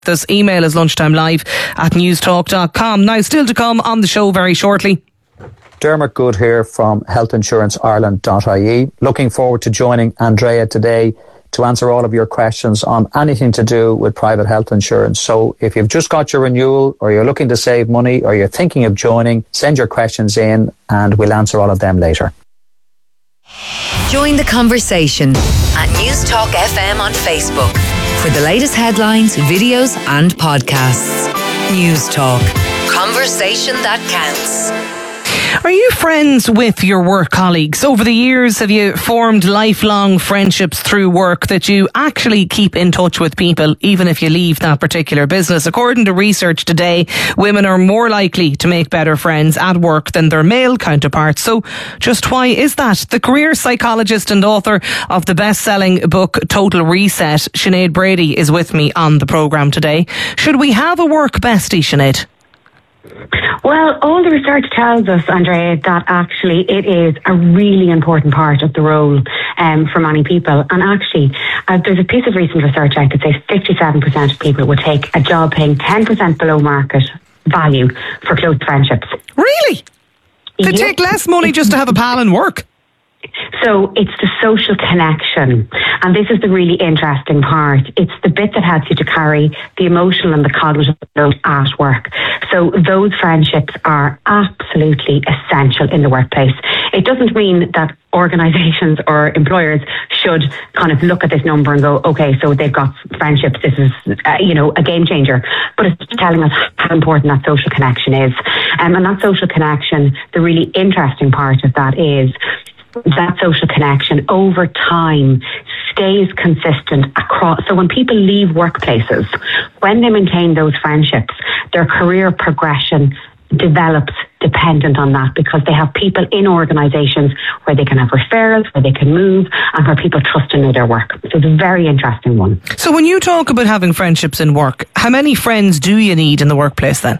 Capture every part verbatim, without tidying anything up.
This email is lunchtimelive at newstalk dot com. Now, still to come on the show very shortly. Dermot Good here from health insurance ireland dot I E. Looking forward to joining Andrea today to answer all of your questions on anything to do with private health insurance. So if you've just got your renewal, or you're looking to save money, or you're thinking of joining, send your questions in and we'll answer all of them later. Join the conversation at Newstalk F M on Facebook for the latest headlines, videos and podcasts. Newstalk. Conversation that counts. Are you friends with your work colleagues? Over the years, have you formed lifelong friendships through work that you actually keep in touch with people, even if you leave that particular business? According to research today, women are more likely to make better friends at work than their male counterparts. So just why is that? The career psychologist and author of the best-selling book Total Reset, Sinead Brady, is with me on the programme today. Should we have a work bestie, Sinead? Well, all the research tells us, Andrea, that actually it is a really important part of the role um, for many people. And actually, uh, there's a piece of recent research out that says fifty-seven percent of people would take a job paying ten percent below market value for close friendships. Really? They Yeah. take less money just to have a pal and work? So it's the social connection. And this is the really interesting part. It's the bit that helps you to carry the emotional and the cognitive load at work. So those friendships are absolutely essential in the workplace. It doesn't mean that organisations or employers should kind of look at this number and go, okay, so they've got friendships, this is, uh, you know, a game changer. But it's telling us how important that social connection is. Um, and that social connection, the really interesting part of that is that social connection over time stays consistent across. So when people leave workplaces, when they maintain those friendships, their career progression develops dependent on that, because they have people in organisations where they can have referrals, where they can move, and where people trust and know their work. So it's a very interesting one. So when you talk about having friendships in work, how many friends do you need in the workplace then?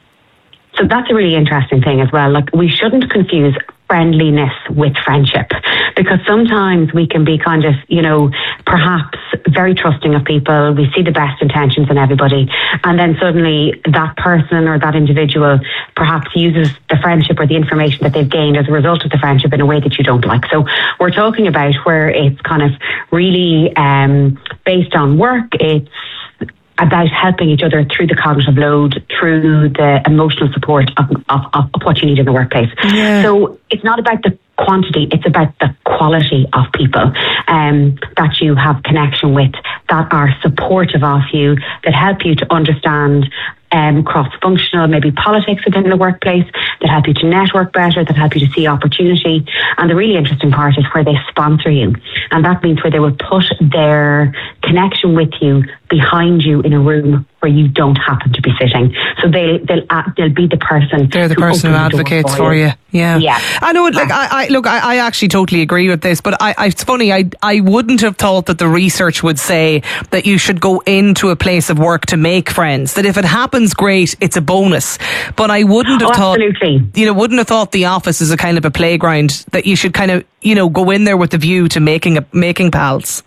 So that's a really interesting thing as well. Like, we shouldn't confuse friendliness with friendship, because sometimes we can be kind of, you know, perhaps very trusting of people. We see the best intentions in everybody, and then suddenly that person or that individual perhaps uses the friendship or the information that they've gained as a result of the friendship in a way that you don't like. So we're talking about where it's kind of really um, based on work. It's about helping each other through the cognitive load, through the emotional support of, of, of what you need in the workplace. Yeah. So it's not about the quantity, it's about the quality of people um, that you have connection with, that are supportive of you, that help you to understand um, cross-functional, maybe politics within the workplace, that help you to network better, that help you to see opportunity. And the really interesting part is where they sponsor you. And that means where they will put their connection with you behind you in a room where you don't happen to be sitting. So they, they'll uh, they'll be the person. They're the person who advocates for you. Yeah, yeah. I know. Like, I, I look, I, I actually totally agree with this, but I, I, it's funny. I, I wouldn't have thought that the research would say that you should go into a place of work to make friends. That if it happens, great, it's a bonus. But I wouldn't have oh, thought, absolutely. you know, wouldn't have thought the office is a kind of a playground that you should kind of, you know, go in there with the view to making a, making pals.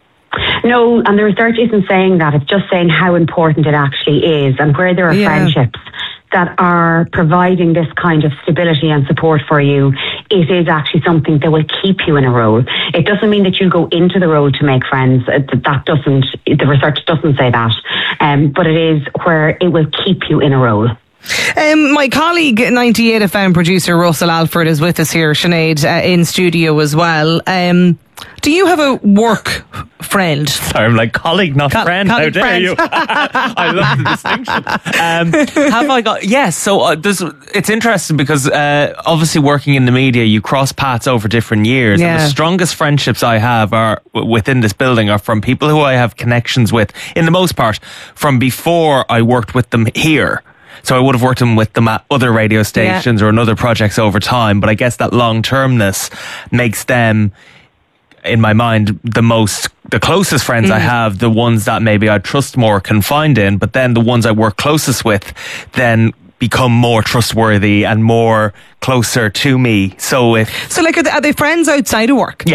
No, and the research isn't saying that. It's just saying how important it actually is, and where there are yeah. friendships that are providing this kind of stability and support for you, it is actually something that will keep you in a role. It doesn't mean that you go into the role to make friends. That doesn't, the research doesn't say that. Um, but it is where it will keep you in a role. Um, my colleague, ninety-eight F M producer Russell Alford, is with us here, Sinead, uh, in studio as well. Um, do you have a work friend? Sorry, I'm like colleague, not Co- friend. How dare friend. you? I love the distinction. Um, have I got? Yes. So uh, there's, it's interesting because uh, obviously working in the media, you cross paths over different years. Yeah. And the strongest friendships I have are within this building are from people who I have connections with, in the most part, from before I worked with them here. So I would have worked with them at other radio stations yeah. or in other projects over time. But I guess that long-termness makes them, in my mind, the most, the closest friends mm. I have, the ones that maybe I trust more, confide in. But then the ones I work closest with then become more trustworthy and more closer to me. So if... So like, are they, are they friends outside of work? Yeah.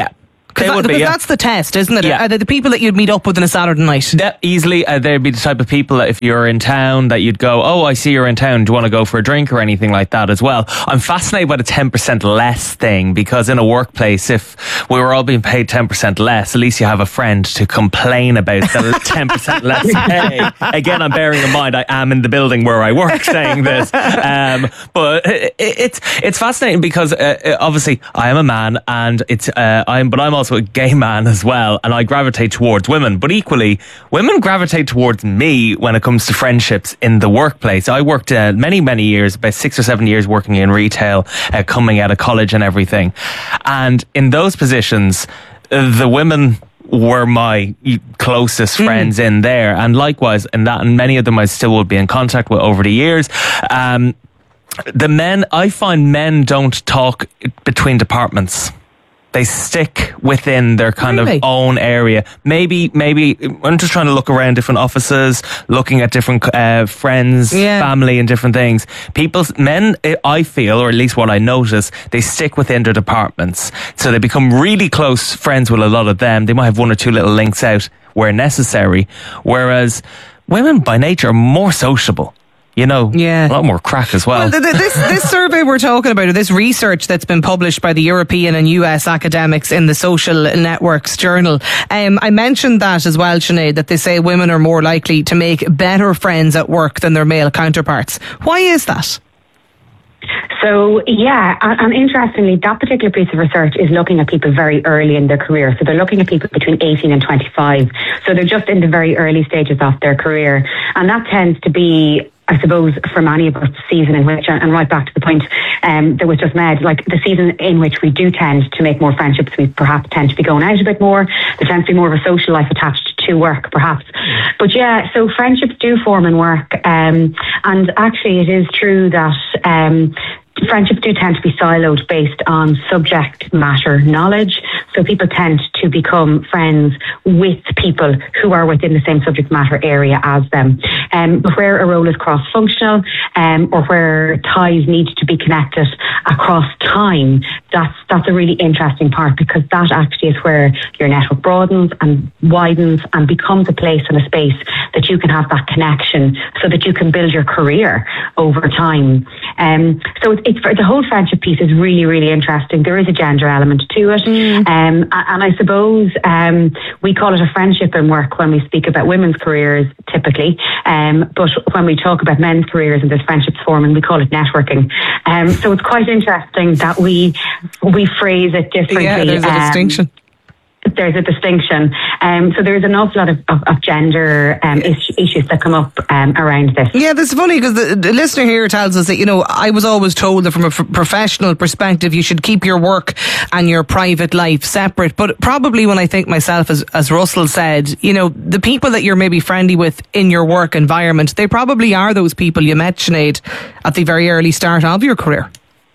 They that, would be, yeah. That's the test, isn't it? Yeah. Are they the people that you'd meet up with on a Saturday night? Yeah, easily. Uh, they'd be the type of people that if you're in town that you'd go, oh, I see you're in town. Do you want to go for a drink or anything like that as well? I'm fascinated by the ten percent less thing, because in a workplace, if we were all being paid ten percent less, at least you have a friend to complain about the ten percent less pay. Again, I'm bearing in mind I am in the building where I work saying this. Um, but it, it's it's fascinating because uh, obviously I am a man, and it's uh, I'm but I'm also a gay man as well, and I gravitate towards women. But equally, women gravitate towards me when it comes to friendships in the workplace. I worked uh, many, many years, about six or seven years working in retail, uh, coming out of college and everything. And in those positions, uh, the women were my closest friends mm. in there. And likewise, in that, and many of them I still will be in contact with over the years. Um, the men, I find men don't talk between departments. They stick within their kind really? of own area. Maybe, maybe I'm just trying to look around different offices, looking at different uh, friends, yeah. family, and different things. People, men, I feel, or at least what I notice, they stick within their departments. So they become really close friends with a lot of them. They might have one or two little links out where necessary. Whereas women, by nature, are more sociable. You know, yeah. a lot more crack as well. Well, this this survey we're talking about, or this research that's been published by the European and U S academics in the Social Networks Journal, um, I mentioned that as well, Sinead, that they say women are more likely to make better friends at work than their male counterparts. Why is that? So, yeah, and, and interestingly, that particular piece of research is looking at people very early in their career. So they're looking at people between eighteen and twenty-five. So they're just in the very early stages of their career. And that tends to be, I suppose, for many of us, the season in which, and right back to the point um, that was just made, like the season in which we do tend to make more friendships. We perhaps tend to be going out a bit more. There tends to be more of a social life attached to work, perhaps. But yeah, so friendships do form in work. Um, and actually, it is true that um, friendships do tend to be siloed based on subject matter knowledge. So people tend to become friends with people who are within the same subject matter area as them. Um, but where a role is cross-functional, um, or where ties need to be connected across time, that's that's a really interesting part, because that actually is where your network broadens and widens and becomes a place and a space that you can have that connection, so that you can build your career over time. Um, so it's, it's the whole friendship piece is really, really interesting. There is a gender element to it. Mm. Um, and I suppose um, we call it a friendship in work when we speak about women's careers, typically. Um, but when we talk about men's careers and there's friendships forming, we call it networking. Um, so it's quite interesting that we we phrase it differently. Yeah, there's a um, distinction. There's a distinction. Um, so there's an awful lot of, of, of gender um, is- issues that come up um, around this. Yeah, that's funny, because the, the listener here tells us that, you know, I was always told that from a f- professional perspective, you should keep your work and your private life separate. But probably when I think myself, as, as Russell said, you know, the people that you're maybe friendly with in your work environment, they probably are those people you met, Sinead, at the very early start of your career.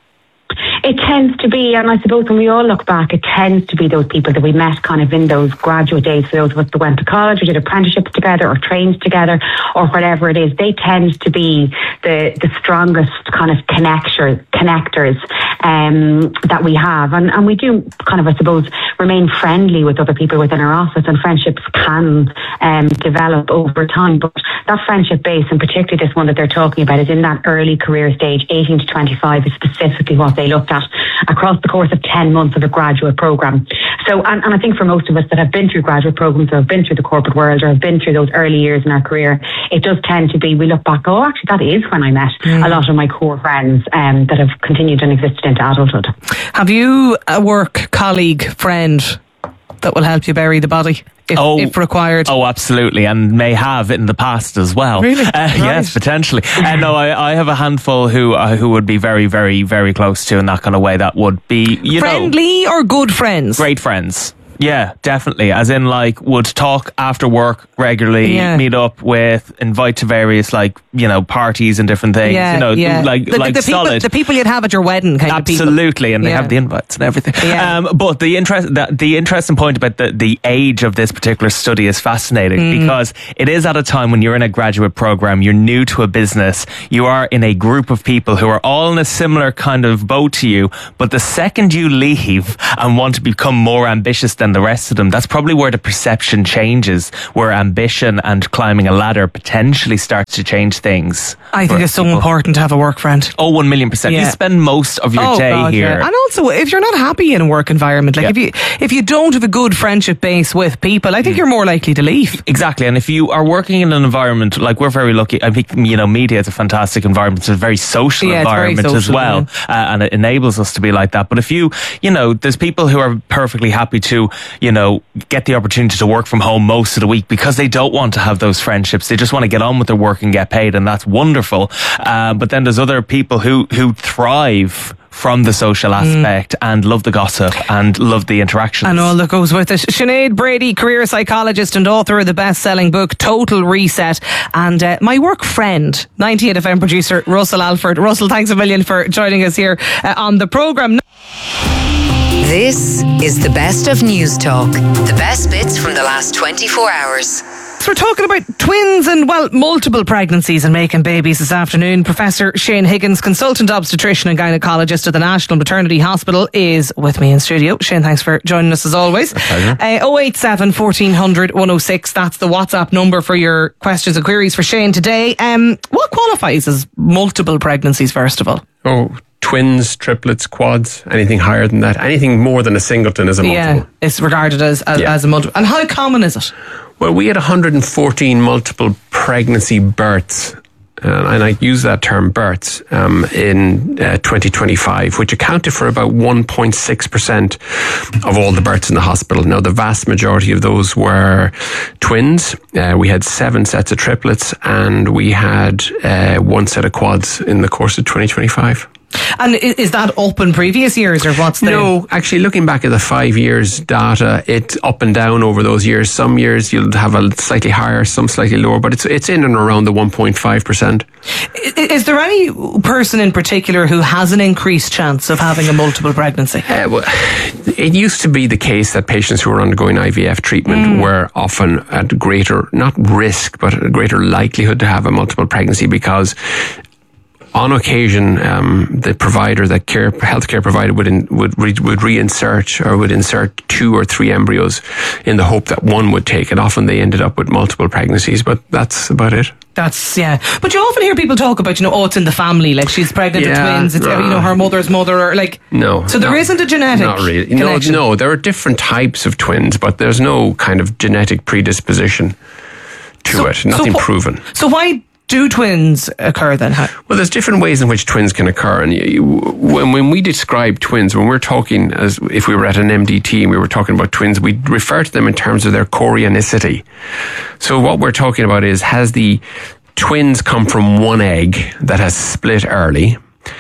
It tends to be, and I suppose when we all look back, it tends to be those people that we met kind of in those graduate days, for those of us that went to college or did apprenticeships together or trained together or whatever it is. They tend to be the, the strongest kind of connector, connectors um, that we have. And, and we do kind of, I suppose, remain friendly with other people within our office, and friendships can um, develop over time. But that friendship base, and particularly this one that they're talking about, is in that early career stage, eighteen to twenty-five is specifically what they looked at across the course of ten months of a graduate programme. So, and, and I think for most of us that have been through graduate programmes or have been through the corporate world or have been through those early years in our career, it does tend to be, we look back, oh, actually that is when I met mm. a lot of my core friends um, that have continued and existed into adulthood. Have you a work colleague, friend that will help you bury the body if, oh, if required? Oh, absolutely, and may have in the past as well. Really? Uh, right. Yes, potentially. uh, no, I, I have a handful who uh, who would be very, very, very close to in that kind of way. That would be, you friendly know, or good friends? Great friends. Yeah, definitely. As in, like, would talk after work regularly, yeah. meet up with, invite to various, like, you know, parties and different things. Yeah, you know, yeah. like, the, like the people, solid. The people you'd have at your wedding, kind Absolutely, of people. Absolutely, and they yeah. have the invites and everything. Yeah. Um, but the interest, the, the interesting point about the, the age of this particular study is fascinating mm. because it is at a time when you're in a graduate program, you're new to a business, you are in a group of people who are all in a similar kind of boat to you, but the second you leave and want to become more ambitious than than the rest of them, that's probably where the perception changes, where ambition and climbing a ladder potentially starts to change things. I think it's so people. important to have a work friend. Oh, one million percent. Yeah. You spend most of your oh, day God, here. Yeah. And also, if you're not happy in a work environment, like yeah. if you if you don't have a good friendship base with people, I think mm. you're more likely to leave. Exactly. And if you are working in an environment, like we're very lucky, I think, you know, media is a fantastic environment. It's a very social yeah, environment very social, as well. Yeah. Uh, and it enables us to be like that. But if you, you know, there's people who are perfectly happy to, you know, get the opportunity to work from home most of the week because they don't want to have those friendships. They just want to get on with their work and get paid, and that's wonderful. Uh, but then there's other people who, who thrive from the social aspect mm. and love the gossip and love the interactions. And all that goes with it. Sinead Brady, career psychologist and author of the best-selling book Total Reset, and uh, my work friend, ninety-eight F M producer Russell Alford. Russell, thanks a million for joining us here uh, on the programme. This is the best of News Talk. The best bits from the last twenty-four hours. So we're talking about twins and, well, multiple pregnancies and making babies this afternoon. Professor Shane Higgins, consultant obstetrician and gynaecologist at the National Maternity Hospital, is with me in studio. Shane, thanks for joining us as always. A pleasure. Uh, oh eight seven, fourteen hundred, one oh six. That's the WhatsApp number for your questions and queries for Shane today. Um, what qualifies as multiple pregnancies, first of all? Oh, twins, triplets, quads, anything higher than that. Anything more than a singleton is a multiple. Yeah, it's regarded as, as, yeah. as a multiple. And how common is it? Well, we had one hundred fourteen multiple pregnancy births, uh, and I use that term births, um, in uh, twenty twenty-five, which accounted for about one point six percent of all the births in the hospital. Now, the vast majority of those were twins. Uh, we had seven sets of triplets, and we had uh, one set of quads in the course of twenty twenty-five. And is that up in previous years, or what's the... No, actually, looking back at the five years data, it's up and down over those years. Some years you'll have a slightly higher, some slightly lower, but it's it's in and around the one point five percent. Is there any person in particular who has an increased chance of having a multiple pregnancy? Uh, well, it used to be the case that patients who were undergoing I V F treatment mm. were often at greater, not risk, but a greater likelihood to have a multiple pregnancy because on occasion, um, the provider, the care healthcare provider, would in, would re, would reinsert or would insert two or three embryos in the hope that one would take it. Often they ended up with multiple pregnancies, but that's about it. That's, yeah. But you often hear people talk about, you know, oh, it's in the family, like she's pregnant yeah, with twins, it's, nah. you know, her mother's mother, or like... No. So there no, isn't a genetic Not really. connection. No, no, there are different types of twins, but there's no kind of genetic predisposition to so, it. Nothing so, proven. So why do twins occur then? How? Well, there's different ways in which twins can occur. And you, you, when, when we describe twins, when we're talking, as if we were at an M D T and we were talking about twins, we refer to them in terms of their chorionicity. So what we're talking about is, has the twins come from one egg that has split early,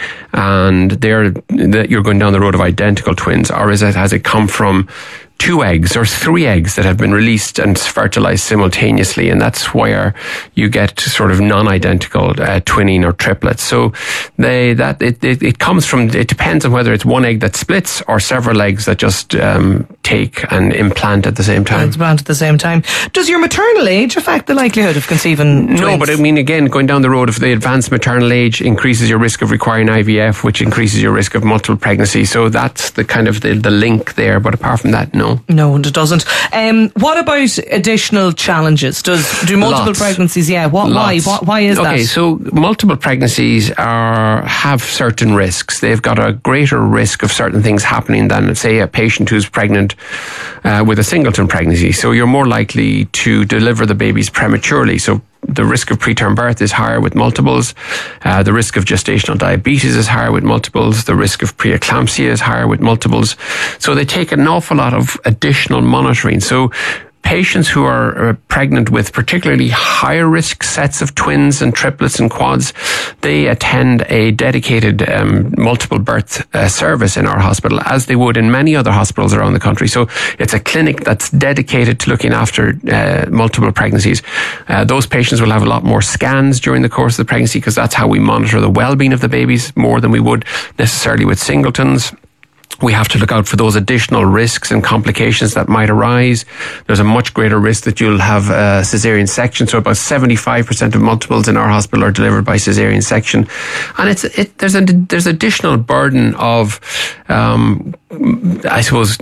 and they're, that you're going down the road of identical twins, or is it, has it come from two eggs or three eggs that have been released and fertilized simultaneously, and that's where you get sort of non-identical uh, twinning or triplets. So they that it, it it comes from, it depends on whether it's one egg that splits or several eggs that just um, take and implant at the same time. Implant at the same time. Does your maternal age affect the likelihood of conceiving twins? No, but I mean, again, going down the road of the advanced maternal age increases your risk of requiring I V F, which increases your risk of multiple pregnancy. So that's the kind of the, the link there. But apart from that, no. No, it doesn't. Um, what about additional challenges? Does do multiple Lots. pregnancies? Yeah. What? Lots. Why? What, why is okay, that? Okay, so multiple pregnancies are have certain risks. They've got a greater risk of certain things happening than, say, a patient who's pregnant uh, with a singleton pregnancy. So you're more likely to deliver the babies prematurely. So the risk of preterm birth is higher with multiples. Uh, the risk of gestational diabetes is higher with multiples. The risk of preeclampsia is higher with multiples. So they take an awful lot of additional monitoring. So patients who are uh, pregnant with particularly higher risk sets of twins and triplets and quads, they attend a dedicated um, multiple birth uh, service in our hospital, as they would in many other hospitals around the country. So it's a clinic that's dedicated to looking after uh, multiple pregnancies. Uh, those patients will have a lot more scans during the course of the pregnancy, because that's how we monitor the well-being of the babies more than we would necessarily with singletons. We have to look out for those additional risks and complications that might arise. There's a much greater risk that you'll have a caesarean section. So about seventy-five percent of multiples in our hospital are delivered by caesarean section. And it's, it, there's a, there's additional burden of, um, I suppose,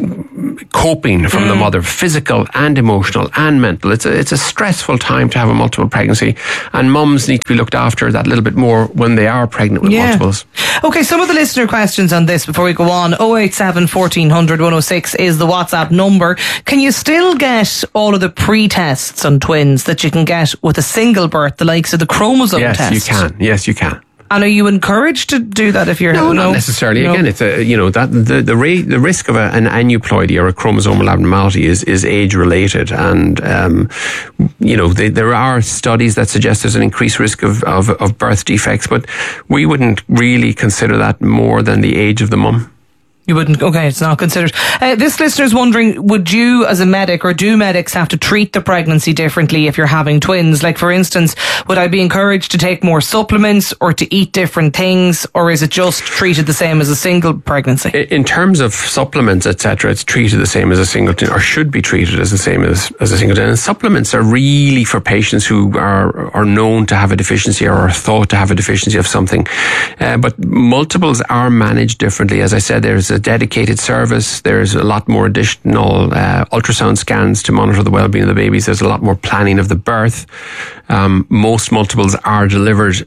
coping from mm. the mother, physical and emotional and mental. It's a, it's a stressful time to have a multiple pregnancy, and mums need to be looked after that little bit more when they are pregnant with yeah. multiples. Okay, some of the listener questions on this before we go on. oh eight seven, fourteen hundred, one oh six is the WhatsApp number. Can you still get all of the pre-tests on twins that you can get with a single birth, the likes of the chromosome yes, test? Yes, you can. Yes, you can. And are you encouraged to do that if you're... No, no? not necessarily. No. Again, it's a, you know, that the the, ra- the risk of a, an aneuploidy or a chromosomal abnormality is, is age-related. And, um, you know, they, there are studies that suggest there's an increased risk of, of, of birth defects, but we wouldn't really consider that more than the age of the mum. You wouldn't? Okay, it's not considered. Uh, this listener's wondering, would you as a medic or do medics have to treat the pregnancy differently if you're having twins? Like, for instance, would I be encouraged to take more supplements or to eat different things, or is it just treated the same as a single pregnancy? In terms of supplements, et cetera, it's treated the same as a singleton, or should be treated as the same as, as a singleton. And supplements are really for patients who are, are known to have a deficiency or are thought to have a deficiency of something. Uh, but multiples are managed differently. As I said, there's a dedicated service. There's a lot more additional uh, ultrasound scans to monitor the well-being of the babies. There's a lot more planning of the birth. Um, most multiples are delivered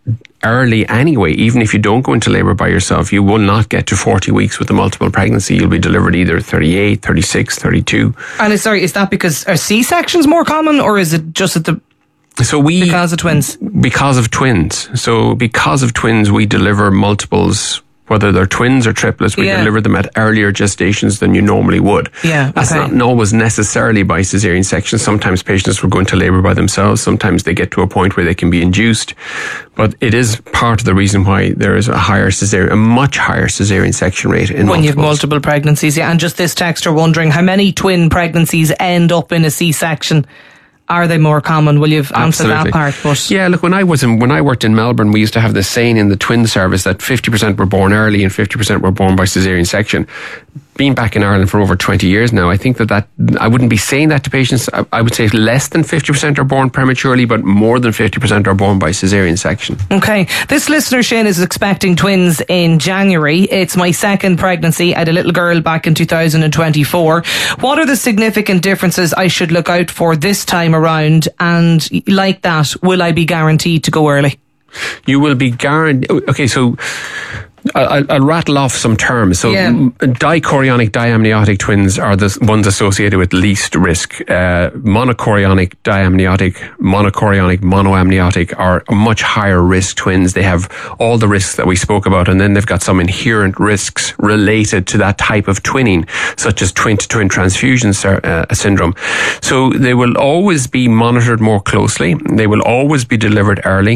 early anyway. Even if you don't go into labour by yourself, you will not get to forty weeks with a multiple pregnancy. You'll be delivered either thirty-eight, thirty-six, thirty-two. And sorry, is that because are C-sections more common, or is it just at the... So we... Because of twins? Because of twins. So because of twins, we deliver multiples... Whether they're twins or triplets, we yeah. deliver them at earlier gestations than you normally would. Yeah, okay. That's not always necessarily by caesarean section. Sometimes patients will go into labour by themselves. Sometimes they get to a point where they can be induced. But it is part of the reason why there is a higher caesarean, a much higher caesarean section rate in when multiples. You have multiple pregnancies. Yeah, and just this texter wondering how many twin pregnancies end up in a C-section. Are they more common? Will you answer that part? But yeah, look, when I was in, when I worked in Melbourne, we used to have this saying in the twin service that fifty percent were born early and fifty percent were born by caesarean section. Being back in Ireland for over twenty years now, I think that, that I wouldn't be saying that to patients. I, I would say less than fifty percent are born prematurely, but more than fifty percent are born by caesarean section. Okay. This listener, Shane, is expecting twins in January. It's my second pregnancy. I had a little girl back in two thousand twenty-four. What are the significant differences I should look out for this time around? And like that, will I be guaranteed to go early? You will be guaranteed. Okay, so... I'll, I'll rattle off some terms. So, yeah. dichorionic diamniotic twins are the ones associated with least risk. Uh, monochorionic diamniotic, monochorionic monoamniotic are much higher risk twins. They have all the risks that we spoke about, and then they've got some inherent risks related to that type of twinning, such as twin-to-twin transfusion uh, syndrome. So they will always be monitored more closely. They will always be delivered early.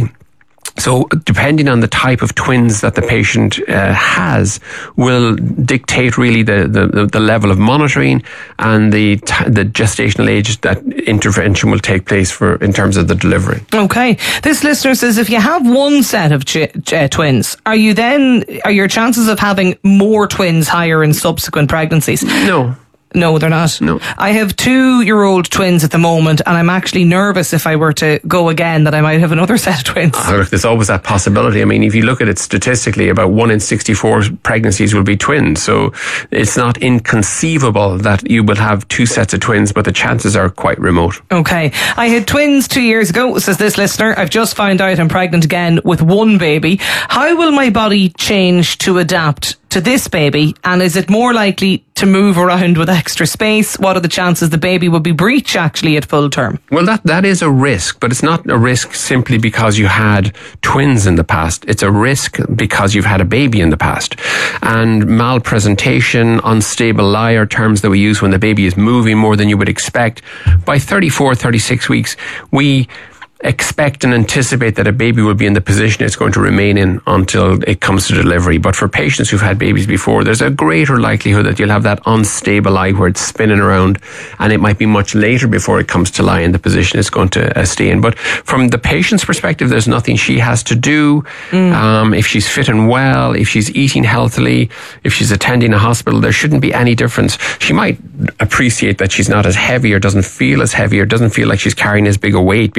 So depending on the type of twins that the patient uh, has will dictate really the, the, the level of monitoring and the t- the gestational age that intervention will take place for in terms of the delivery. Okay. This listener says if you have one set of ch- uh, twins, are you then, are your chances of having more twins higher in subsequent pregnancies? No. No, they're not. No. I have two-year-old twins at the moment, and I'm actually nervous if I were to go again that I might have another set of twins. Oh, look, there's always that possibility. I mean, if you look at it statistically, about one in sixty-four pregnancies will be twins. So it's not inconceivable that you will have two sets of twins, but the chances are quite remote. Okay. I had twins two years ago, says this listener. I've just found out I'm pregnant again with one baby. How will my body change to adapt to this baby, and is it more likely to move around with extra space? What are the chances the baby will be breech actually at full term? Well, that, that is a risk, but it's not a risk simply because you had twins in the past. It's a risk because you've had a baby in the past. And malpresentation, unstable lie are terms that we use when the baby is moving more than you would expect. By thirty-four, thirty-six weeks, we expect and anticipate that a baby will be in the position it's going to remain in until it comes to delivery. But for patients who've had babies before, there's a greater likelihood that you'll have that unstable eye where it's spinning around, and it might be much later before it comes to lie in the position it's going to uh, stay in. But from the patient's perspective, there's nothing she has to do. Mm. Um, if she's fit and well, if she's eating healthily, if she's attending a hospital, there shouldn't be any difference. She might appreciate that she's not as heavy or doesn't feel as heavy or doesn't feel like she's carrying as big a weight because she only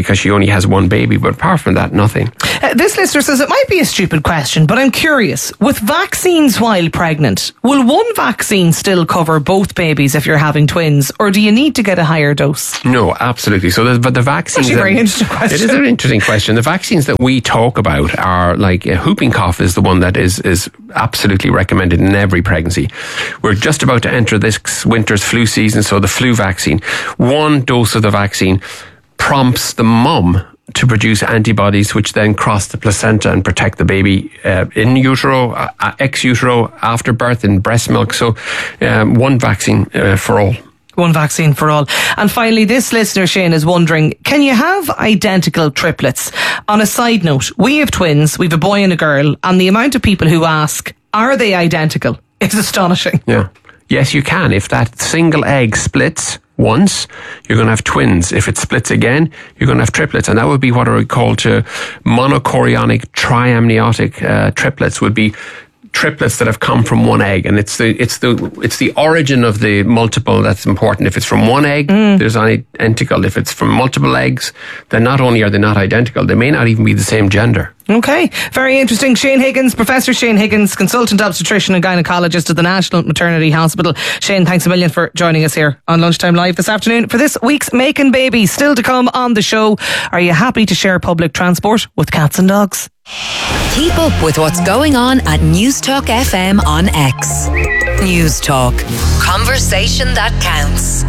only has one baby, but apart from that, nothing. Uh, this listener says it might be a stupid question, but I'm curious. With vaccines while pregnant, will one vaccine still cover both babies if you're having twins, or do you need to get a higher dose? No, absolutely. So, the, but the vaccines... That's a very that, interesting question. It is an interesting question. The vaccines that we talk about are like uh, whooping cough is the one that is, is absolutely recommended in every pregnancy. We're just about to enter this winter's flu season, so the flu vaccine. One dose of the vaccine prompts the mum to produce antibodies which then cross the placenta and protect the baby uh, in utero, uh, ex utero, after birth, in breast milk. So um, one vaccine uh, for all. One vaccine for all. And finally, this listener, Shane, is wondering, can you have identical triplets? On a side note, we have twins, we have a boy and a girl, and the amount of people who ask, are they identical, is astonishing. Yeah. Yes, you can. If that single egg splits once, you're going to have twins. If it splits again, you're going to have triplets. And that would be what are called to monochorionic triamniotic uh, triplets, would be triplets that have come from one egg, and it's the it's the it's the origin of the multiple that's important. If it's from one egg, mm. there's identical. If it's from multiple eggs, then not only are they not identical, they may not even be the same gender. Okay, very interesting. Shane Higgins, Professor Shane Higgins, consultant obstetrician and gynaecologist at the National Maternity Hospital. Shane, thanks a million for joining us here on Lunchtime Live this afternoon for this week's Making Babies. Still to come on the show, are you happy to share public transport with cats and dogs? Keep up with what's going on at Newstalk F M on X. Newstalk. Conversation that counts.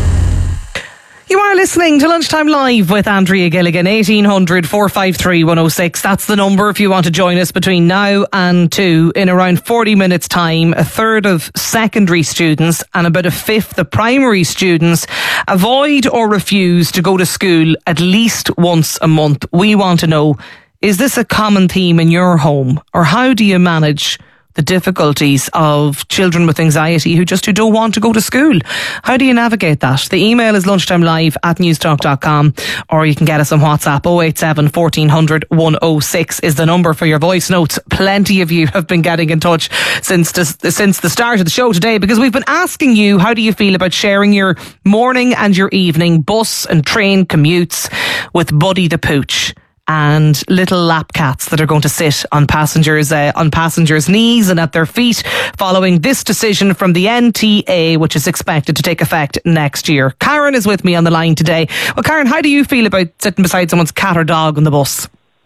You are listening to Lunchtime Live with Andrea Gilligan. eighteen hundred, four five three, one oh six. That's the number if you want to join us between now and two. In around forty minutes time, a third of secondary students and about a fifth of primary students avoid or refuse to go to school at least once a month. We want to know, is this a common theme in your home, or how do you manage the difficulties of children with anxiety who just who don't want to go to school? How do you navigate that? The email is lunchtimelive at newstalk dot com, or you can get us on WhatsApp. oh eight seven, fourteen hundred, one oh six is the number for your voice notes. Plenty of you have been getting in touch since the, since the start of the show today, because we've been asking you, how do you feel about sharing your morning and your evening bus and train commutes with Buddy the Pooch and little lap cats that are going to sit on passengers uh, on passengers' knees and at their feet following this decision from the N T A, which is expected to take effect next year. Karen is with me on the line today. Well, Karen, how do you feel about sitting beside someone's cat or dog on the bus?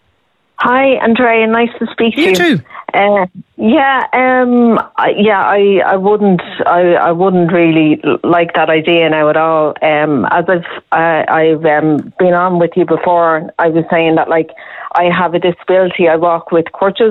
Hi, Andrea. Nice to speak to you. You too. Uh, yeah, um, I, yeah. I, I wouldn't. I, I wouldn't really like that idea now at all. Um, as I've, uh, I've um, been on with you before, I was saying that, like, I have a disability. I walk with crutches,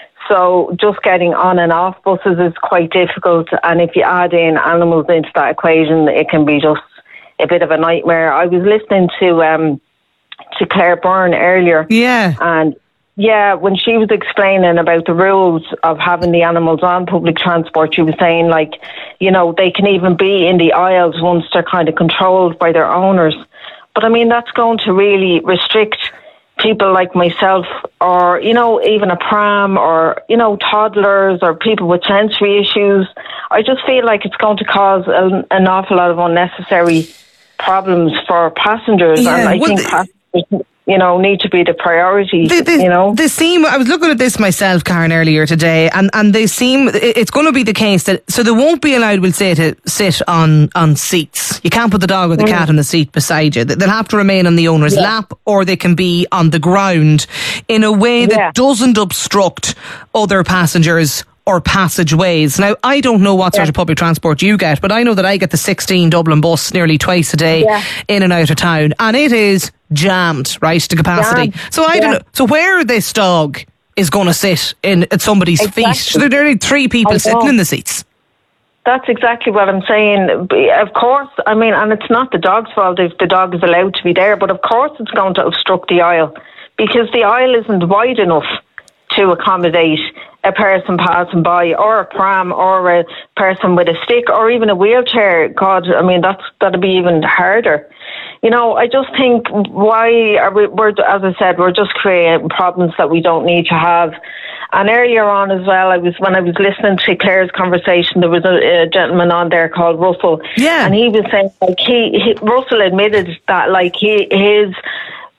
so just getting on and off buses is quite difficult. And if you add in animals into that equation, it can be just a bit of a nightmare. I was listening to um, to Claire Byrne earlier. Yeah, and. Yeah, when she was explaining about the rules of having the animals on public transport, she was saying, like, you know, they can even be in the aisles once they're kind of controlled by their owners. But I mean, that's going to really restrict people like myself, or, you know, even a pram, or, you know, toddlers or people with sensory issues. I just feel like it's going to cause an, an awful lot of unnecessary problems for passengers. Yeah, and I well, think the- passengers, you know, need to be the priority, the, the, you know. They seem, I was looking at this myself, Karen, earlier today, and, and they seem, it's going to be the case that, so they won't be allowed, we'll say, to sit on, on seats. You can't put the dog or the mm. cat on the seat beside you. They'll have to remain on the owner's yeah. lap, or they can be on the ground in a way that yeah. doesn't obstruct other passengers or passageways. Now, I don't know what yeah. sort of public transport you get, but I know that I get the sixteen Dublin bus nearly twice a day yeah. in and out of town, and it is jammed, right, to capacity. Jammed. So I yeah. don't know. So where this dog is going to sit in at somebody's exactly. feet? So there are only three people sitting in the seats. That's exactly what I'm saying. Of course, I mean, and it's not the dog's fault if the dog is allowed to be there, but of course it's going to obstruct the aisle, because the aisle isn't wide enough to accommodate a person passing by, or a pram, or a person with a stick, or even a wheelchair. God, I mean, that's that'd be even harder. You know, I just think, why are we, we're, as I said, we're just creating problems that we don't need to have. And earlier on as well, I was when I was listening to Claire's conversation, there was a, a gentleman on there called Russell. Yeah. And he was saying, like, he, he Russell admitted that, like, he his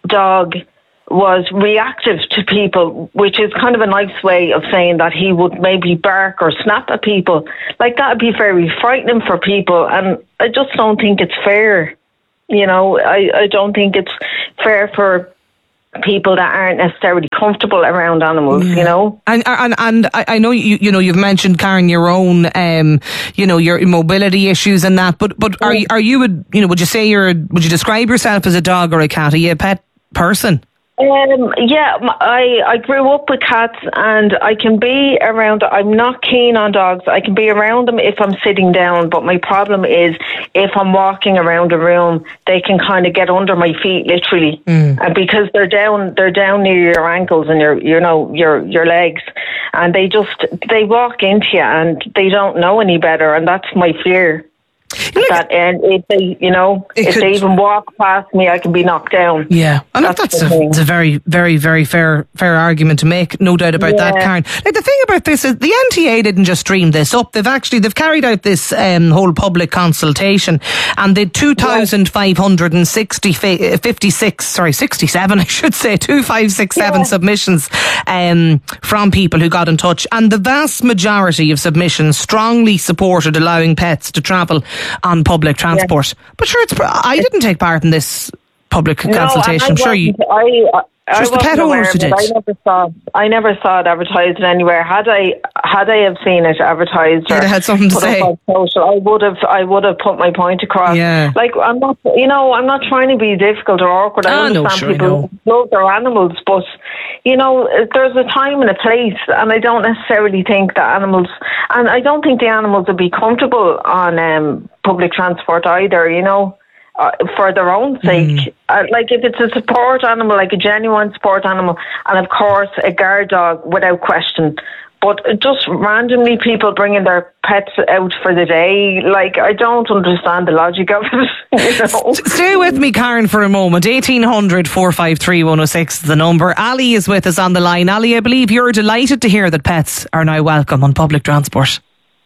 dog was reactive to people, which is kind of a nice way of saying that he would maybe bark or snap at people. Like, that would be very frightening for people, and I just don't think it's fair. You know, I, I don't think it's fair for people that aren't necessarily comfortable around animals, yeah. you know. And and and I know you you know you've mentioned, Karen, your own um you know your mobility issues and that, but but are you are you a, you know would you say you're would you describe yourself as a dog or a cat? Are you a pet person? Um, yeah, I, I grew up with cats, and I can be around, I'm not keen on dogs. I can be around them if I'm sitting down, but my problem is if I'm walking around a room, they can kind of get under my feet, literally. Mm. And because they're down, they're down near your ankles and your, you know, your, your legs, and they just, they walk into you and they don't know any better, and that's my fear. Like, that and if they, you know, if could, they even walk past me, I can be knocked down. Yeah, and that's, that's a, it's a very, very, very fair, fair argument to make. No doubt about yeah. that, Karen. Like, the thing about this is the N T A didn't just dream this up. They've actually they've carried out this um, whole public consultation, and they two thousand five hundred and sixty, fifty-six, sorry, sixty-seven, I should say, two five six seven yeah. submissions um, from people who got in touch, and the vast majority of submissions strongly supported allowing pets to travel on public transport. Yeah. But sure, it's, I didn't take part in this public no, consultation. I'm sure you. I, I, I the pet owners who did. I never saw. I never saw it advertised anywhere. Had I, had I have seen it advertised, you'd have had something to say. Social, I would have. I would have put my point across. Yeah. Like, I'm not. You know, I'm not trying to be difficult or awkward. I ah, understand no, sure, people love their animals, but you know, there's a time and a place, and I don't necessarily think that animals, and I don't think the animals would be comfortable on um, public transport either. You know. Uh, for their own sake. Mm. Uh, like, if it's a support animal, like a genuine support animal, and of course a guard dog without question. But just randomly people bringing their pets out for the day, like, I don't understand the logic of it. You know? Stay with me, Karen, for a moment. eighteen hundred, four five three, one oh six is the number. Ali is with us on the line. Ali, I believe you're delighted to hear that pets are now welcome on public transport.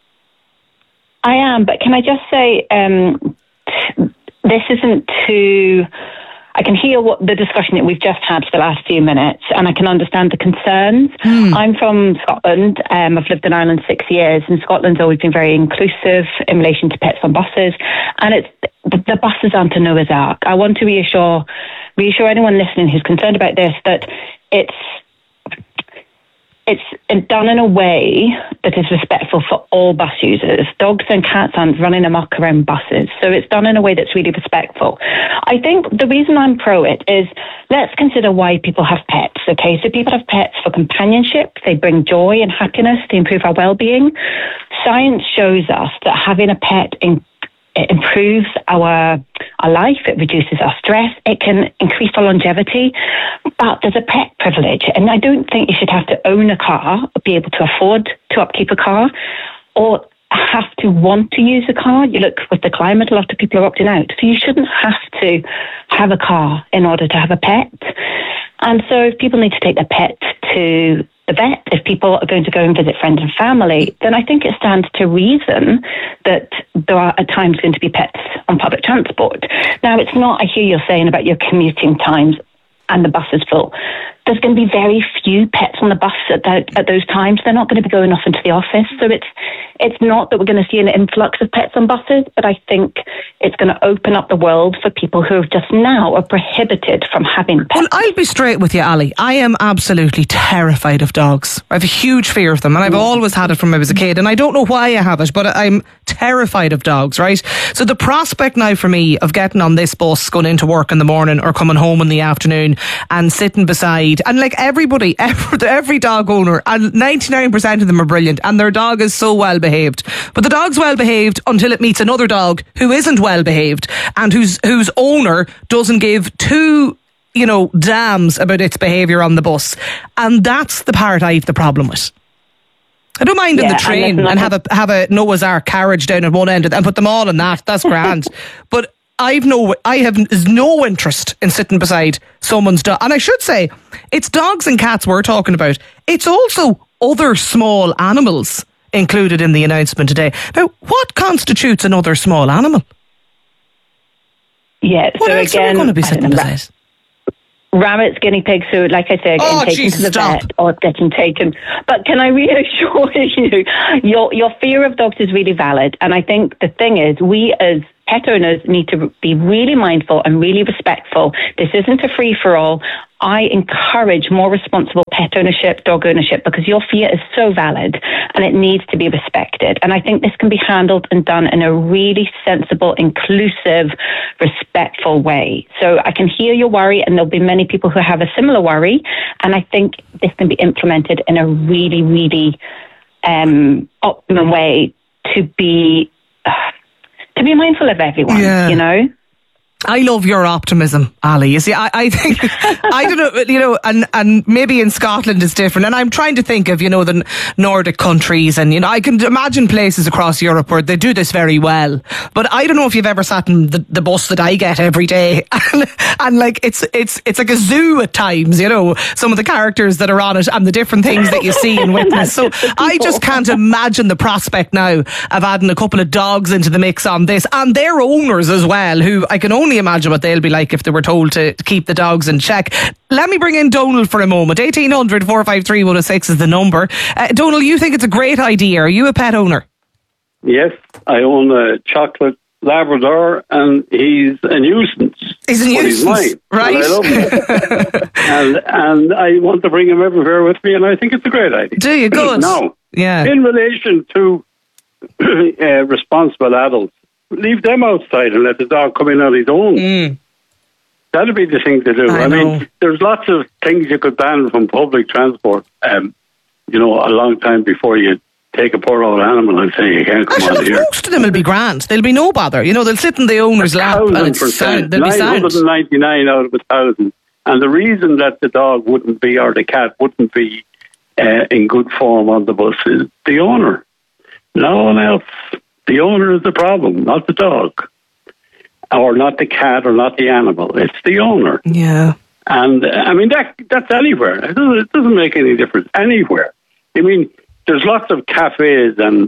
I am, but can I just say... Um, This isn't to... I can hear what the discussion that we've just had for the last few minutes, and I can understand the concerns. Mm. I'm from Scotland. Um, I've lived in Ireland six years, and Scotland's always been very inclusive in relation to pets on buses. And it's the, the buses aren't a Noah's Ark. I want to reassure reassure anyone listening who's concerned about this that it's it's done in a way that is respectful for all bus users. Dogs and cats aren't running amok around buses. So it's done in a way that's really respectful. I think the reason I'm pro it is, let's consider why people have pets, okay? So people have pets for companionship. They bring joy and happiness. They improve our well-being. Science shows us that having a pet in It improves our our life. It reduces our stress. It can increase our longevity. But there's a pet privilege, and I don't think you should have to own a car or be able to afford to upkeep a car, or have to want to use a car. You look with the climate, a lot of people are opting out. So you shouldn't have to have a car in order to have a pet. And so if people need to take their pet to the vet, if people are going to go and visit friends and family, then I think it stands to reason that there are at times going to be pets on public transport. Now, it's not, I hear you're saying about your commuting times and the bus is full. There's going to be very few pets on the bus at, that, at those times. They're not going to be going off into the office. So it's it's not that we're going to see an influx of pets on buses, but I think it's going to open up the world for people who have just now are prohibited from having pets. Well, I'll be straight with you, Ali. I am absolutely terrified of dogs. I have a huge fear of them, and I've always had it from when I was a kid, and I don't know why I have it, but I'm terrified of dogs, right? So the prospect now for me of getting on this bus, going into work in the morning or coming home in the afternoon and sitting beside, and like everybody, every, every dog owner, and ninety-nine percent of them are brilliant, and their dog is so well behaved. But the dog's well behaved until it meets another dog who isn't well behaved, and whose whose owner doesn't give two, you know, damns about its behaviour on the bus. And that's the part I have the problem with. I don't mind yeah, in the train and, and have a have a Noah's Ark carriage down at one end and put them all in that. That's grand. But I've no, I have no interest in sitting beside someone's dog. And I should say, it's dogs and cats we're talking about. It's also other small animals included in the announcement today. Now, what constitutes another small animal? Yeah, what so else again, are we going to be sitting beside? rabbits, guinea pigs who, like I said, oh, getting taken geez, to the stop. vet or getting taken. But can I reassure you, your your fear of dogs is really valid. And I think the thing is, we as pet owners need to be really mindful and really respectful. This isn't a free-for-all. I encourage more responsible pet ownership, dog ownership, because your fear is so valid and it needs to be respected. And I think this can be handled and done in a really sensible, inclusive, respectful way. So I can hear your worry, and there'll be many people who have a similar worry. And I think this can be implemented in a really, really um, optimum way to be uh, to be mindful of everyone, yeah. you know? I love your optimism, Ali. You see, I, I think, I don't know, you know, and, and maybe in Scotland it's different. And I'm trying to think of, you know, the Nordic countries, and, you know, I can imagine places across Europe where they do this very well. But I don't know if you've ever sat in the, the bus that I get every day. And, and like, it's, it's, it's like a zoo at times, you know, some of the characters that are on it and the different things that you see and witness. So I just can't imagine the prospect now of adding a couple of dogs into the mix on this, and their owners as well, who I can only imagine what they'll be like if they were told to keep the dogs in check. Let me bring in Donald for a moment. eighteen hundred, four five three, one oh six is the number. Uh, Donald, you think it's a great idea. Are you a pet owner? Yes, I own a chocolate Labrador, and he's a nuisance. He's a nuisance, he's mine, right? And I love him. and, and I want to bring him everywhere with me, and I think it's a great idea. Do you? Good. Now, yeah. in relation to uh, responsible adults, leave them outside and let the dog come in on his own. Mm. That'd be the thing to do. I, I know. mean, there's lots of things you could ban from public transport, um, you know, a long time before you take a poor old animal and say you can't come Actually, on here. Most of them will be grand. There'll be no bother. You know, they'll sit in the owner's lap and it's sound. They'll be sound. nine hundred ninety-nine out of a thousand. And the reason that the dog wouldn't be, or the cat wouldn't be uh, in good form on the bus is the owner. No one else. The owner is the problem, not the dog. Or not the cat, or not the animal. It's the owner. Yeah. And, uh, I mean, that that's anywhere. It doesn't, it doesn't make any difference anywhere. I mean, there's lots of cafes and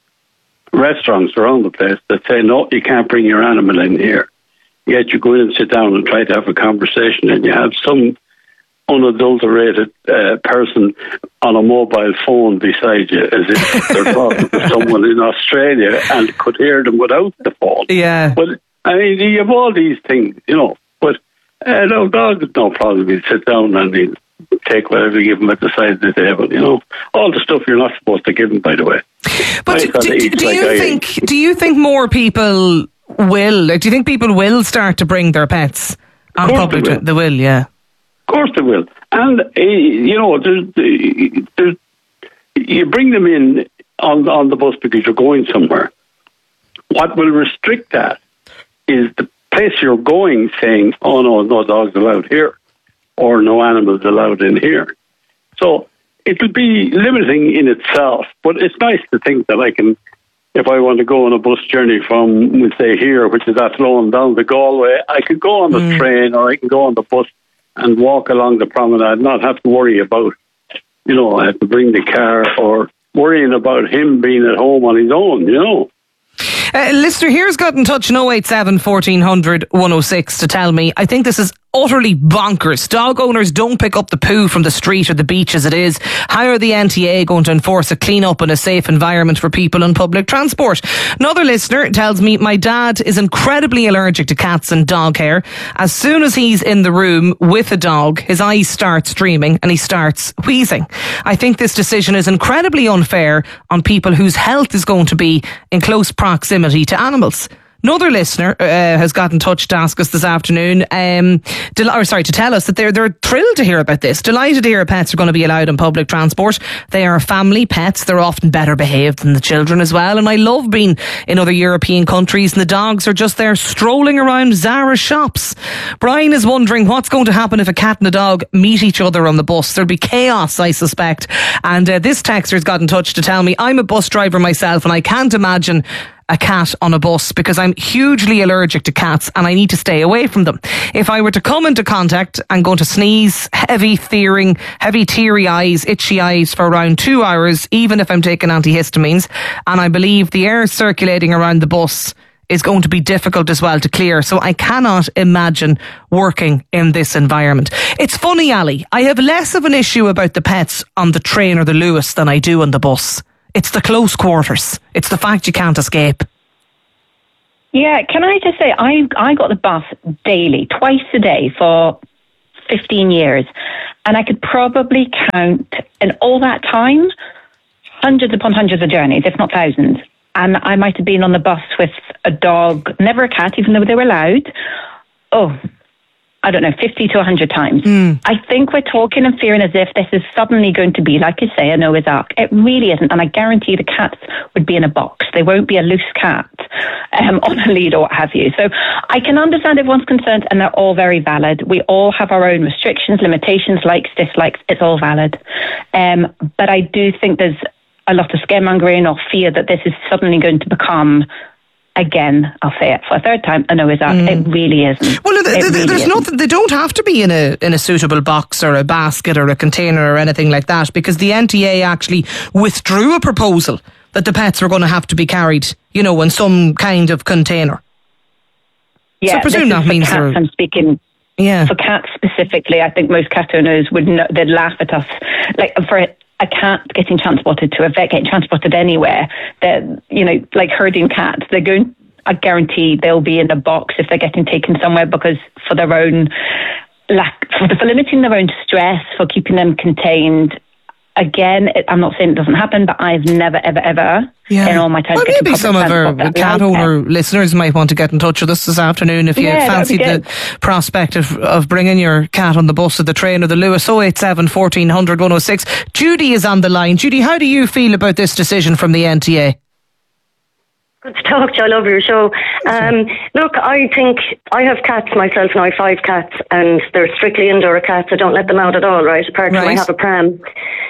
restaurants around the place that say, no, you can't bring your animal in here. Yet you go in and sit down and try to have a conversation, and you have some unadulterated uh, person on a mobile phone beside you as if they're talking to someone in Australia and could hear them without the phone. Yeah. But, I mean, you have all these things, you know. But, uh, no, dogs, no problem. You sit down and you take whatever you give them at the side of the table, you know. All the stuff you're not supposed to give them, by the way. But do, do, do like you think do you think more people will, like, do you think people will start to bring their pets on public? They will. they will, yeah. Of course they will. And, uh, you know, there's, there's, you bring them in on, on the bus because you're going somewhere. What will restrict that is the place you're going saying, oh, no, no dogs allowed here, or no animals allowed in here. So it'll be limiting in itself, but it's nice to think that I can, if I want to go on a bus journey from, we say here, which is Athlone down to Galway, I could go on the mm. train, or I can go on the bus and walk along the promenade, not have to worry about, you know, I have to bring the car, or worrying about him being at home on his own, you know. Uh, listener here's got in touch in oh eight seven, fourteen hundred, one oh six to tell me, I think this is utterly bonkers. Dog owners don't pick up the poo from the street or the beach as it is. How are the N T A going to enforce a clean up and a safe environment for people on public transport? Another listener tells me, my dad is incredibly allergic to cats and dog hair. As soon as he's in the room with a dog, his eyes start streaming and he starts wheezing. I think this decision is incredibly unfair on people whose health is going to be in close proximity to animals. Another listener uh, has got in touch to ask us this afternoon, um, del- or sorry, to tell us that they're they're thrilled to hear about this. Delighted to hear pets are going to be allowed on public transport. They are family pets. They're often better behaved than the children as well. And I love being in other European countries and the dogs are just there strolling around Zara shops. Brian is wondering what's going to happen if a cat and a dog meet each other on the bus. There'll be chaos, I suspect. And uh, this texter's got in touch to tell me, I'm a bus driver myself and I can't imagine a cat on a bus because I'm hugely allergic to cats and I need to stay away from them. If I were to come into contact, I'm going to sneeze, heavy tearing, heavy teary eyes, itchy eyes for around two hours, even if I'm taking antihistamines. And I believe the air circulating around the bus is going to be difficult as well to clear. So I cannot imagine working in this environment. It's funny, Ali, I have less of an issue about the pets on the train or the Luas than I do on the bus. It's the close quarters. It's the fact you can't escape. Yeah, can I just say, I I got the bus daily, twice a day for fifteen years. And I could probably count in all that time, hundreds upon hundreds of journeys, if not thousands. And I might have been on the bus with a dog, never a cat, even though they were allowed. Oh, I don't know, fifty to one hundred times. Mm. I think we're talking and fearing as if this is suddenly going to be, like you say, a Noah's Ark. It really isn't. And I guarantee the cats would be in a box. They won't be a loose cat um, on a lead or what have you. So I can understand everyone's concerns, and they're all very valid. We all have our own restrictions, limitations, likes, dislikes. It's all valid. Um, but I do think there's a lot of scaremongering or fear that this is suddenly going to become, again, I'll say it for a third time, a Noah's Ark. Mm. It really isn't. Well, th- th- really there's isn't. nothing. They don't have to be in a in a suitable box or a basket or a container or anything like that, because the N T A actually withdrew a proposal that the pets were going to have to be carried, you know, in some kind of container. Yeah, so I presume that means cats, I'm speaking. Yeah. For cats specifically, I think most cat owners would know, they'd laugh at us. Like for a cat getting transported to a vet, getting transported anywhere, they're, you know, like herding cats, they're going, I guarantee they'll be in a box if they're getting taken somewhere, because for their own lack, for, for limiting their own stress, for keeping them contained. Again, it, I'm not saying it doesn't happen, but I've never, ever, ever yeah. in all my time. Well, maybe some of our cat owner listeners might want to get in touch with us this afternoon if you yeah, fancy the prospect of, of bringing your cat on the bus or the train or the Luas. oh eight seven, fourteen hundred, one oh six. Judy is on the line. Judy, how do you feel about this decision from the N T A? Good to talk to you. I love your show. Um, look, I think I have cats myself now, I have five cats, and they're strictly indoor cats. I don't let them out at all, right? Apart from right. I have a pram.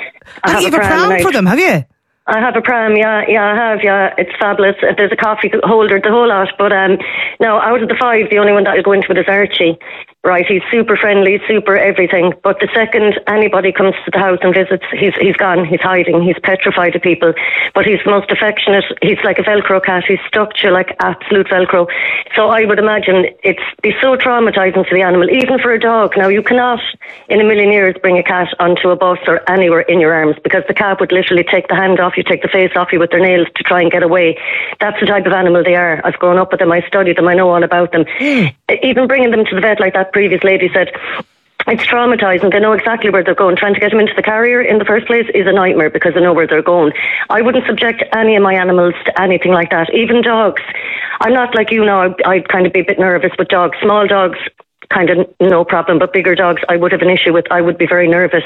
I have, have you have a pram, pram for them, have you? I have a pram, yeah, yeah, I have, yeah. It's fabulous. There's a coffee holder, the whole lot. But um, no, out of the five, the only one that I'll go into with is Archie. Right, he's super friendly, super everything. But the second anybody comes to the house and visits, he's he's gone, he's hiding, he's petrified of people. But he's the most affectionate. He's like a Velcro cat. He's stuck to you like absolute Velcro. So I would imagine it's be so traumatizing to the animal, even for a dog. Now, you cannot in a million years bring a cat onto a bus or anywhere in your arms, because the cat would literally take the hand off you, take the face off you with their nails to try and get away. That's the type of animal they are. I've grown up with them. I studied them. I know all about them. Mm. Even bringing them to the vet like that previous lady said, it's traumatizing. They know exactly where they're going. Trying to get them into the carrier in the first place is a nightmare, because they know where they're going. I wouldn't subject any of my animals to anything like that. Even dogs. I'm not like you now. I'd, I'd kind of be a bit nervous with dogs. Small dogs, kind of no problem, but bigger dogs I would have an issue with. I would be very nervous.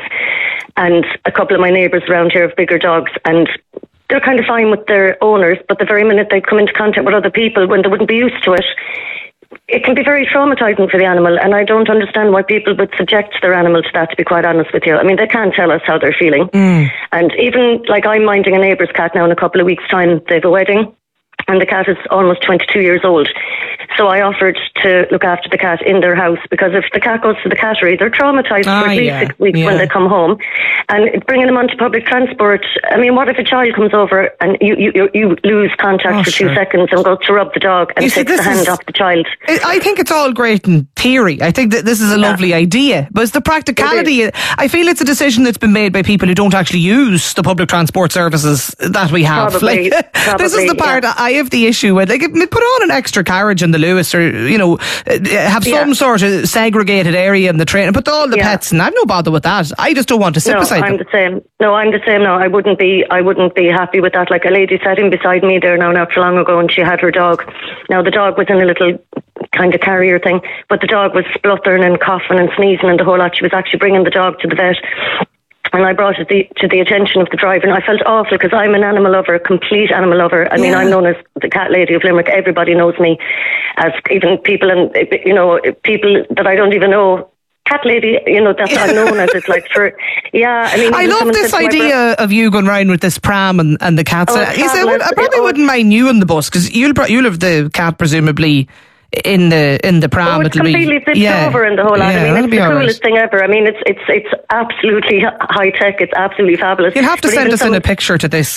And a couple of my neighbours around here have bigger dogs, and they're kind of fine with their owners, but the very minute they come into contact with other people when they wouldn't be used to it, it can be very traumatizing for the animal, and I don't understand why people would subject their animal to that, to be quite honest with you. I mean, they can't tell us how they're feeling. Mm. And even, like, I'm minding a neighbour's cat now in a couple of weeks' time. They have a wedding, and the cat is almost twenty-two years old. So I offered to look after the cat in their house, because if the cat goes to the cattery, they're traumatised ah, for at least yeah. six weeks yeah. when they come home. And bringing them onto public transport, I mean, what if a child comes over and you you, you lose contact oh, for two sure. seconds and goes to rub the dog and you takes see, the hand is, off the child? I think it's all great in theory. I think that this is a yeah. lovely idea. But it's the practicality. It I feel it's a decision that's been made by people who don't actually use the public transport services that we have. Probably, like, probably, this is the part yeah. I have the issue with. Like, put on an extra carriage in the Luas, or, you know, have some yeah. sort of segregated area in the train and put all the yeah. pets in. I've no bother with that. I just don't want to sit no, beside I'm them. the same. No, I'm the same now. I wouldn't be I wouldn't be happy with that. Like, a lady sat in beside me there now not too long ago, and she had her dog. Now, the dog was in a little kind of carrier thing, but the dog was spluttering and coughing and sneezing and the whole lot. She was actually bringing the dog to the vet. And I brought it the, to the attention of the driver, and I felt awful, because I'm an animal lover, a complete animal lover. I mean, yeah. I'm known as the cat lady of Limerick. Everybody knows me, as even people, and you know, people that I don't even know. Cat lady, you know, that's I'm known as. It's like for, yeah. I mean, I love this idea of you going round with this pram and, and the cats. Oh, you say, well, I probably oh. wouldn't mind you on the bus, because you'll you'll have the cat presumably in the in the pram. Oh, it's It'll completely be, zipped yeah. over in the whole lot. Yeah, I mean, it's the coolest right. thing ever. I mean, it's it's it's absolutely high tech. It's absolutely fabulous. You'll have to but send us some, in a picture to this.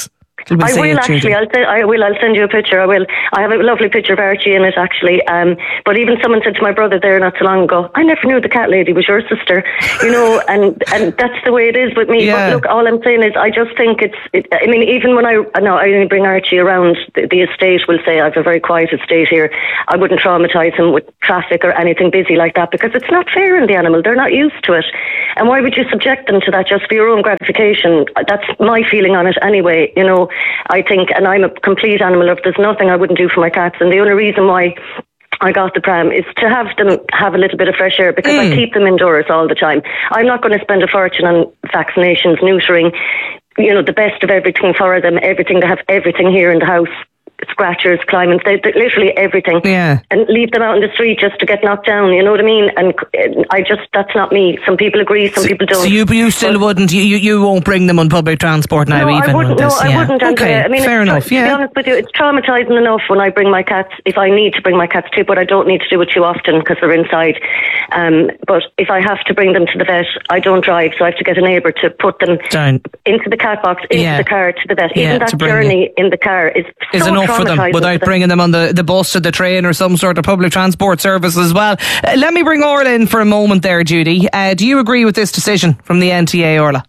We'll I will actually. I'll send, I will. I'll send you a picture. I will. I have a lovely picture of Archie in it, actually. Um, but even someone said to my brother there not so long ago, I never knew the cat lady was your sister. You know, and, and that's the way it is with me. Yeah. But look, all I'm saying is, I just think it's. It, I mean, even when I no, I only bring Archie around the, the estate. Will say I have a very quiet estate here. I wouldn't traumatise him with traffic or anything busy like that, because it's not fair on the animal. They're not used to it, and why would you subject them to that just for your own gratification? That's my feeling on it anyway. You know, I think, and I'm a complete animal lover. There's nothing I wouldn't do for my cats, and the only reason why I got the pram is to have them have a little bit of fresh air, because mm. I keep them indoors all the time. I'm not going to spend a fortune on vaccinations, neutering, you know, the best of everything for them, everything. They have everything here in the house. Scratchers, climbing, they, they, literally everything. Yeah. And leave them out in the street just to get knocked down, you know what I mean? And I just, that's not me. Some people agree, some so, people don't. So you, you still but, wouldn't, you, you won't bring them on public transport now, no, even? I wouldn't, no, this, I yeah. wouldn't. Okay, I mean, fair it's, enough, to yeah. be honest with you, it's traumatising enough when I bring my cats, if I need to bring my cats too, but I don't need to do it too often because they're inside. Um, but if I have to bring them to the vet, I don't drive, so I have to get a neighbour to put them Down. into the cat box, into yeah. the car, to the vet. Yeah, even that journey in the car is is so enough for them without bringing them on the, the bus or the train or some sort of public transport service as well. Uh, let me bring Orla in for a moment there, Judy. Uh, do you agree with this decision from the N T A, Orla?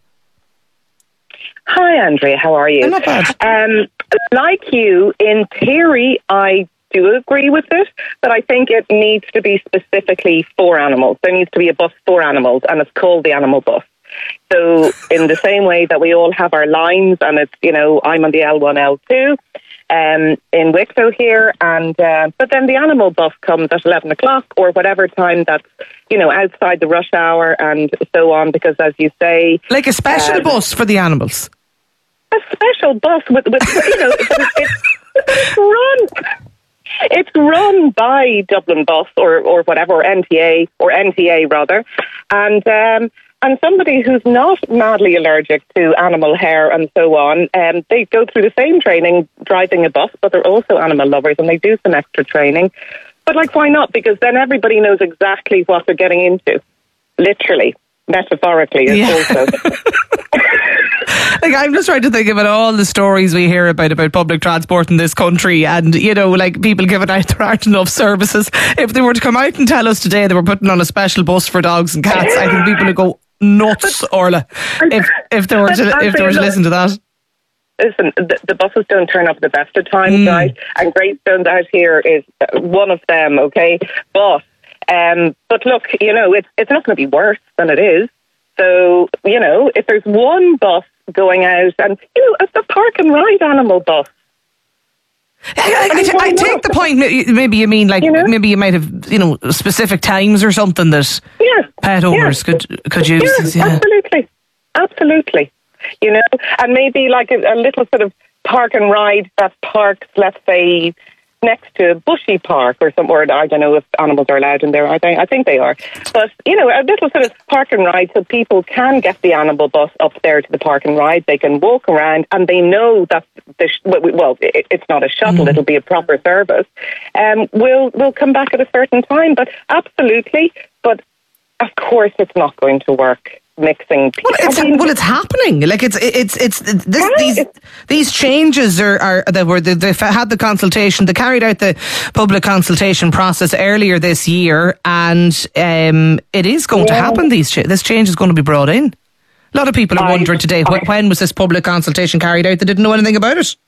Hi, Andrea. How are you? I'm not bad. Um, like you, in theory, I do agree with it, but I think it needs to be specifically for animals. There needs to be a bus for animals, and it's called the animal bus. So in the same way that we all have our lines, and it's, you know, I'm on the L one, L two, um, in Wicklow here, and uh, but then the animal bus comes at eleven o'clock or whatever time that's, you know, outside the rush hour and so on, because as you say... Like a special um, bus for the animals? A special bus with, with you know, it's, it's run... It's run by Dublin Bus or, or whatever, or N T A, or N T A rather, and um, and somebody who's not madly allergic to animal hair and so on, um, they go through the same training driving a bus, but they're also animal lovers and they do some extra training. But like, why not? Because then everybody knows exactly what they're getting into, literally, metaphorically, yeah. also. Like, I'm just trying to think about all the stories we hear about about public transport in this country, and, you know, like, people giving out there aren't enough services. If they were to come out and tell us today they were putting on a special bus for dogs and cats, I think people would go nuts, Orla, if if they were to if they were to listen to that. Listen, the, the buses don't turn up at the best of times, mm. right? And Greystones out here is one of them, okay? But um, but look, you know, it's it's not going to be worse than it is. So, you know, if there's one bus going out, and, you know, it's a park and ride animal bus. I, I, I, I take the point. Maybe you mean like, you know? Maybe you might have, you know, specific times or something that yeah. pet owners yeah. could could use. Yeah, yeah, absolutely, absolutely. You know, and maybe like a, a little sort of park and ride that parks, let's say, next to Bushy Park or somewhere. I don't know if animals are allowed in there. I think I think they are. But, you know, a little sort of park and ride so people can get the animal bus up there to the park and ride. They can walk around and they know that, the sh- well, it, it's not a shuttle. Mm. It'll be a proper service. Um, we'll, we'll come back at a certain time. But absolutely. But, of course, it's not going to work. Mixing people. Well, it's, I mean, well, it's happening. Like it's it's it's this, right. these these changes are, are that were they've had the consultation. They carried out the public consultation process earlier this year, and um, it is going yeah. to happen. These this change is going to be brought in. A lot of people are I, wondering today I, when was this public consultation carried out? They didn't know anything about it.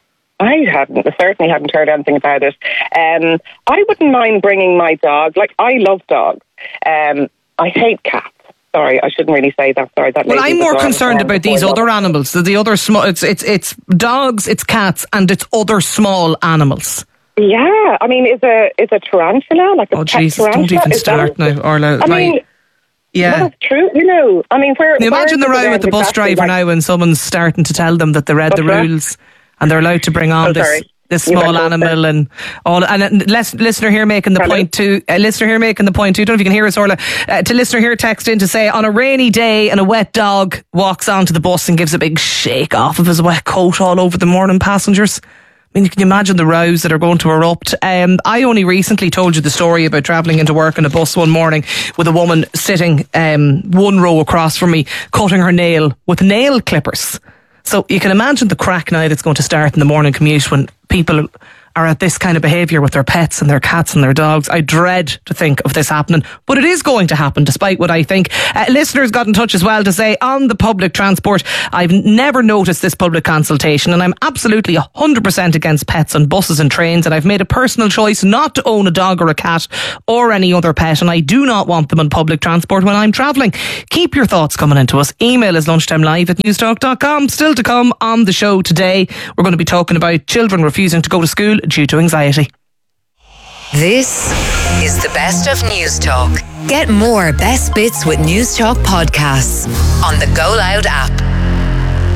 I hadn't, certainly hadn't heard anything about it. Um, I wouldn't mind bringing my dog. Like, I love dogs. Um, I hate cats. Sorry, I shouldn't really say that. Sorry, that. Well, I'm more concerned about these other animals. The, the other small. It's it's it's dogs, it's cats, and it's other small animals. Yeah, I mean, is a is a tarantula like a oh, pet Jesus, tarantula? Don't even is start that, now, Orla. I mean, yeah, well, that's true. You know, I mean, where? Can you imagine the row with the bus exactly driver like, now when someone's starting to tell them that they read the that? rules and they're allowed to bring on oh, this. Sorry. This small animal and all, and uh, les- listener here making the Hello? point too. Uh, listener here making the point too. Don't know if you can hear us, Orla. Uh, to listener here, text in to say on a rainy day and a wet dog walks onto the bus and gives a big shake off of his wet coat all over the morning passengers. I mean, can you imagine the rows that are going to erupt? Um, I only recently told you the story about travelling into work in a bus one morning with a woman sitting um, one row across from me, cutting her nail with nail clippers. So you can imagine the crack now that's going to start in the morning commute when people are at this kind of behaviour with their pets and their cats and their dogs. I dread to think of this happening, but it is going to happen despite what I think. Uh, listeners got in touch as well to say, on the public transport, I've never noticed this public consultation, and I'm absolutely one hundred percent against pets on buses and trains, and I've made a personal choice not to own a dog or a cat or any other pet, and I do not want them on public transport when I'm travelling. Keep your thoughts coming into us. Email is lunchtimelive at newstalk dot com. Still to come on the show today, we're going to be talking about children refusing to go to school due to anxiety. This is the best of News Talk. Get more best bits with News Talk podcasts on the Go Loud app.